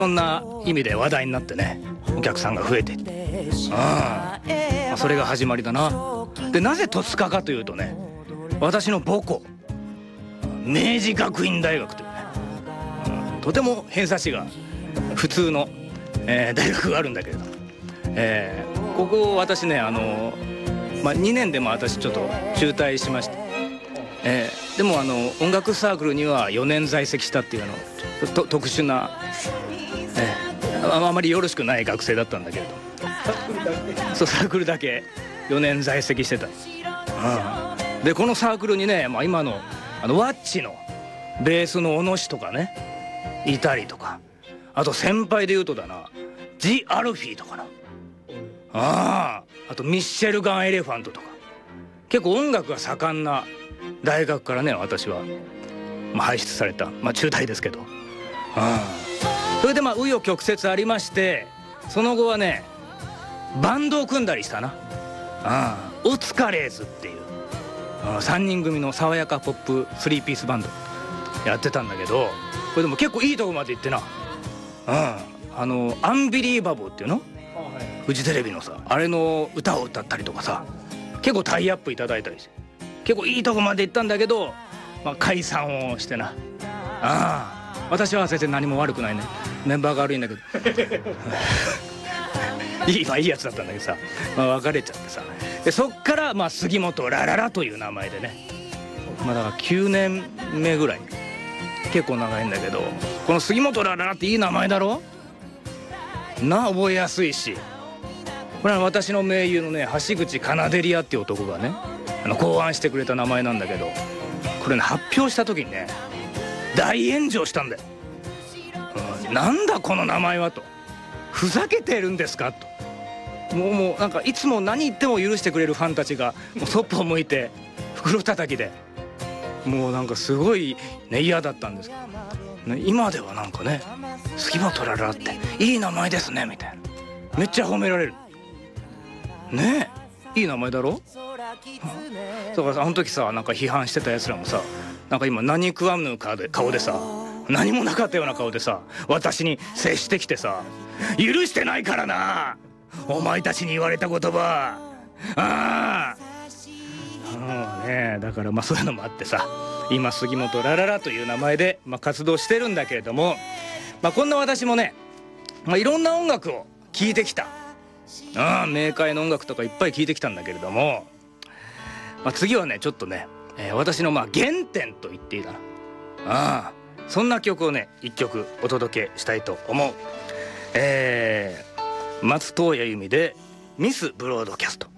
そんな意味で話題になってね、お客さんが増えていって、それが始まりだな。でなぜ戸塚かというとね、私の母校明治学院大学というね、とても偏差値が普通の、大学があるんだけれど、ここを私ね2年でも私ちょっと中退しまして、でも音楽サークルには4年在籍したっていう特殊な、あまりよろしくない学生だったんだけれど、そうサークルだけ4年在籍してた。でこのサークルにね、今のワッチのベースの小野氏とかねいたりとか、あと先輩で言うとだな、ジ・アルフィーとかな、あとミッシェルガン・エレファントとか、結構音楽が盛んな大学からね私は、輩出された、中退ですけど、それで紆余曲折ありまして、その後はねバンドを組んだりしたな。オツカレーズっていう3人組の爽やかポップ3ピースバンドやってたんだけど、これでも結構いいとこまで行ってな、アンビリーバボーっていうの、フジテレビのさあれの歌を歌ったりとかさ、結構タイアップいただいたりして、結構いいとこまで行ったんだけど、解散をしてな。私は全然何も悪くないね、メンバーが悪いんだけどいいやつだったんだけどさ、別れちゃってさ、でそっから杉本ラララという名前でね、だから9年目ぐらい、結構長いんだけど、この杉本ラララっていい名前だろな、覚えやすいし、これは私の盟友のね橋口カナデリアっていう男がね考案してくれた名前なんだけど、これね発表した時にね大炎上したんだよ。なんだこの名前はと、ふざけてるんですかと。もうなんかいつも何言っても許してくれるファンたちがもうそっぽを向いて袋叩きで、もうなんかすごいね嫌だったんですけど、今ではなんかね杉本ラララっていい名前ですねみたいな、めっちゃ褒められるねえ、いい名前だろ。だからあの時さなんか批判してたやつらもさ、なんか今何食わぬ顔でさ、何もなかったような顔でさ私に接してきてさ、許してないからなお前たちに言われた言葉。だからそういうのもあってさ、今杉本ラララという名前で活動してるんだけれども、こんな私もね、いろんな音楽を聴いてきた。冥界の音楽とかいっぱい聴いてきたんだけれども、次はねちょっとね、私の原点と言っていいかな、そんな曲をね一曲お届けしたいと思う。松任谷由実でミスブロードキャスト。